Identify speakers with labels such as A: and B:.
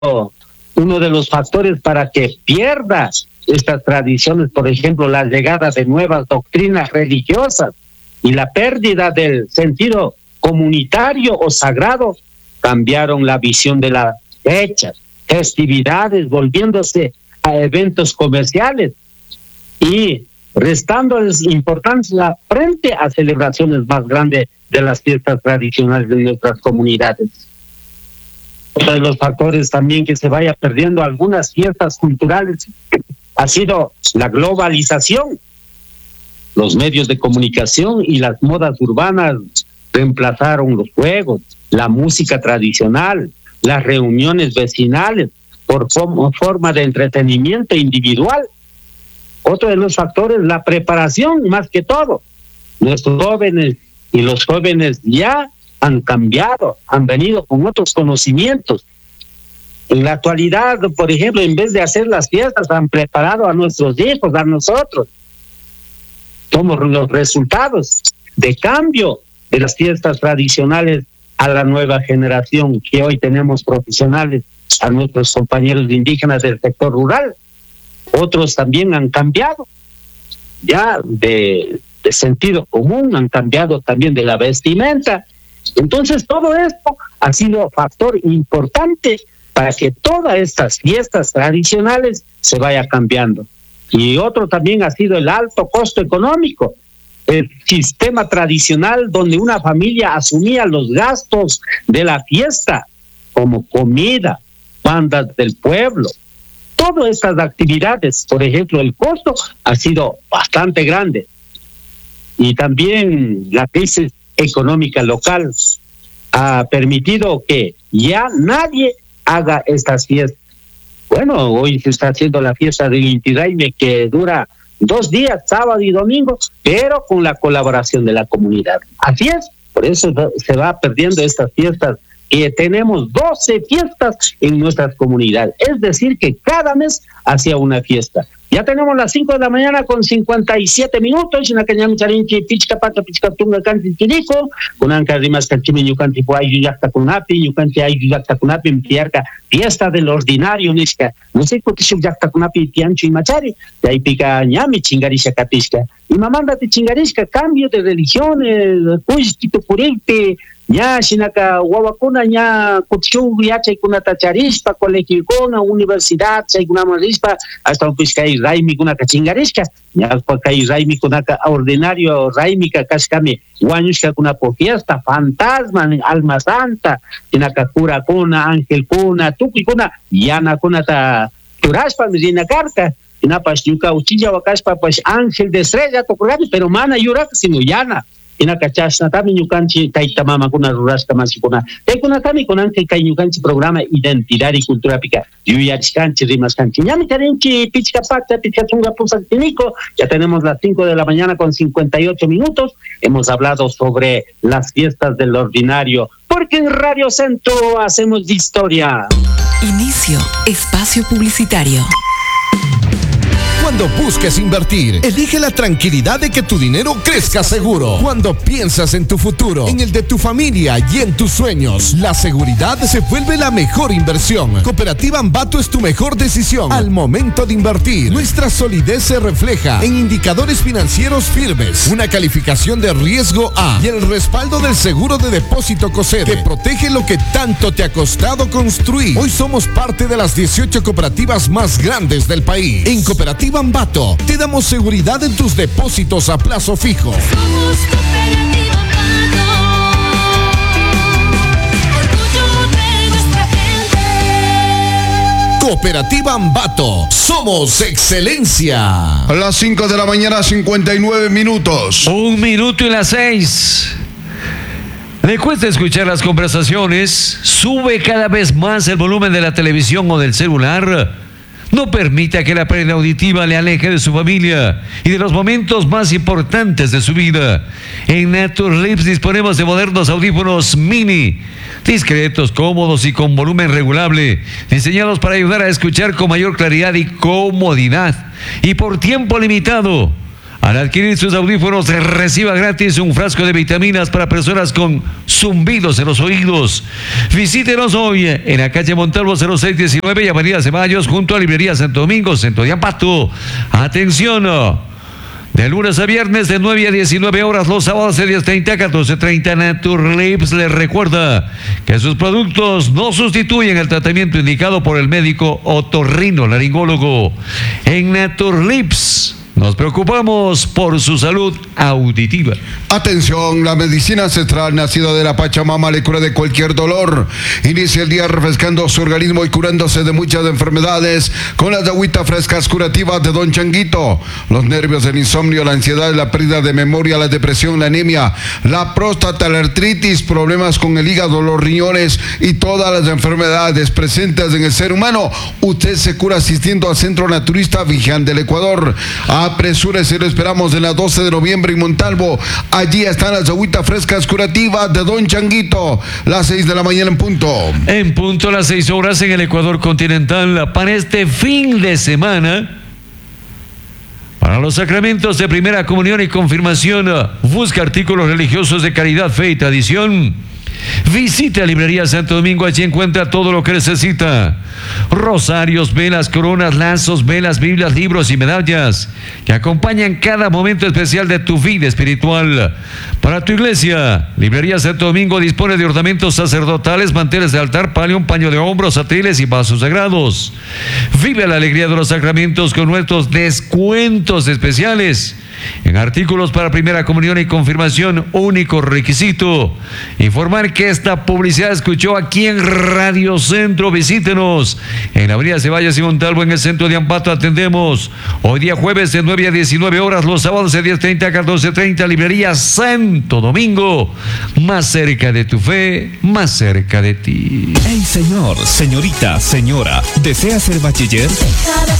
A: uno de los factores para que pierda estas tradiciones, por ejemplo, la llegada de nuevas doctrinas religiosas y la pérdida del sentido comunitario o sagrado, cambiaron la visión de las fechas, festividades, volviéndose a eventos comerciales y restándoles importancia frente a celebraciones más grandes de las fiestas tradicionales de nuestras comunidades. Otro de los factores también que se vaya perdiendo algunas fiestas culturales ha sido la globalización. Los medios de comunicación y las modas urbanas reemplazaron los juegos, la música tradicional, las reuniones vecinales por forma de entretenimiento individual. Otro de los factores, la preparación, más que todo. Nuestros jóvenes y los jóvenes ya han cambiado, han venido con otros conocimientos. En la actualidad, por ejemplo, en vez de hacer las fiestas, han preparado a nuestros hijos, a nosotros. Somos los resultados de cambio de las fiestas tradicionales a la nueva generación, que hoy tenemos profesionales, a nuestros compañeros indígenas del sector rural. Otros también han cambiado ya de sentido común, han cambiado también de la vestimenta. Entonces todo esto ha sido factor importante para que todas estas fiestas tradicionales se vaya cambiando. Y otro también ha sido el alto costo económico, el sistema tradicional donde una familia asumía los gastos de la fiesta, como comida, bandas del pueblo. Todas estas actividades, por ejemplo, el costo ha sido bastante grande. Y también la crisis económica local ha permitido que ya nadie haga estas fiestas. Bueno, hoy se está haciendo la fiesta del Inti Raymi, que dura 2 días, sábado y domingo, pero con la colaboración de la comunidad. Así es, por eso se va perdiendo estas fiestas, que tenemos 12 fiestas en nuestras comunidades. Es decir, que cada mes hacía una fiesta. Ya tenemos las 5 de la mañana con 57 minutos. En la caña charinchi, pichca pata, pichca tunga, canti tirico. Con anca rimas cachime, yucanti puayu yacta cunapi, yucanti ayu yacta cunapi, mtiarca, fiesta del ordinario, nisca. No sé por qué su yacta cunapi, tiancho y machari. De ahí pica ñami, chingarisca capisca. Y mamandate chingarisca, cambio de religiones, pues, quito purite. Ya shinaka wawakuna ya kuchu ya chaykuna tacharispa colegio universidad chaykuna marispa hasta un piscay raimi kuna kachingarisca ya kay raimi kuna ordinario raimi kashkami wañushka kuna por fiesta fantasma alma santa shinaka cura kuna ángel kuna tuki kuna yana kuna ta turaspa mirina carta inapas yuka uchilla wakaspa pues ángel de estrella tokurami pero mana yurak sino yana ina kachashna tami ñukanchi tayta mamakuna rurashka masikuna taykuna tami kunanki kay ñukanchi programa identidad y cultura pika yuyachkanchi rimaskanchi ñami tarinchi pichka pata pichka tunga pusantinico. Ya tenemos las 5 de la mañana con 58 minutos. Hemos hablado sobre las fiestas del ordinario porque en Radio Centro hacemos historia.
B: Inicio espacio publicitario.
C: Cuando busques invertir, elige la tranquilidad de que tu dinero crezca seguro. Cuando piensas en tu futuro, en el de tu familia y en tus sueños, la seguridad se vuelve la mejor inversión. Cooperativa Ambato es tu mejor decisión al momento de invertir. Nuestra solidez se refleja en indicadores financieros firmes, una calificación de riesgo A y el respaldo del seguro de depósito COSEDE, que protege lo que tanto te ha costado construir. Hoy somos parte de las 18 cooperativas más grandes del país. En Cooperativa Ambato te damos seguridad en tus depósitos a plazo fijo.
D: Somos Cooperativa Ambato, orgullo de nuestra gente.
C: Cooperativa Ambato, somos excelencia.
E: A las 5 de la mañana, 59 minutos.
F: 1 minuto y las 6. ¿Le cuesta escuchar las conversaciones? ¿Sube cada vez más el volumen de la televisión o del celular? No permita que la pérdida auditiva le aleje de su familia y de los momentos más importantes de su vida. En Naturlips disponemos de modernos audífonos mini, discretos, cómodos y con volumen regulable, diseñados para ayudar a escuchar con mayor claridad y comodidad y por tiempo limitado. Al adquirir sus audífonos, reciba gratis un frasco de vitaminas para personas con zumbidos en los oídos. Visítenos hoy en la calle Montalvo 0619 y Avenida Ceballos, junto a Librería Santo Domingo, Centro de Ambato. Atención. De lunes a viernes de 9 a 19 horas, los sábados de 10:30 a 14:30, Naturlips les recuerda que sus productos no sustituyen el tratamiento indicado por el médico otorrinolaringólogo. En Naturlips nos preocupamos por su salud auditiva.
E: Atención, la medicina ancestral nacida de la Pachamama le cura de cualquier dolor. Inicia el día refrescando su organismo y curándose de muchas enfermedades con las agüitas frescas curativas de Don Changuito. Los nervios, el insomnio, la ansiedad, la pérdida de memoria, la depresión, la anemia, la próstata, la artritis, problemas con el hígado, los riñones y todas las enfermedades presentes en el ser humano. Usted se cura asistiendo al Centro Naturista Vigian del Ecuador. Apresúrese, lo esperamos en la 12 de noviembre en Montalvo. Allí están las agüitas frescas curativas de Don Changuito. Las 6 de la mañana en punto.
F: En punto a las 6 horas en el Ecuador continental. Para este fin de semana, para los sacramentos de primera comunión y confirmación, busca artículos religiosos de caridad, fe y tradición. Visite a Librería Santo Domingo, allí encuentra todo lo que necesita. Rosarios, velas, coronas, lazos, velas, Biblias, libros y medallas que acompañan cada momento especial de tu vida espiritual. Para tu iglesia, Librería Santo Domingo dispone de ornamentos sacerdotales, manteles de altar, palio, un paño de hombros, atriles y vasos sagrados. Vive la alegría de los sacramentos con nuestros descuentos especiales en artículos para primera comunión y confirmación. Único requisito: informar que esta publicidad escuchó aquí en Radio Centro. Visítenos en la Avenida Ceballos y Montalvo, en el centro de Ambato. Atendemos hoy día jueves de 9 a 19 horas, los sábados de 10:30 a 14:30. Librería Santo Domingo, más cerca de tu fe, más cerca de ti.
G: Hey, señor, señorita, señora, ¿desea ser bachiller?
D: Cada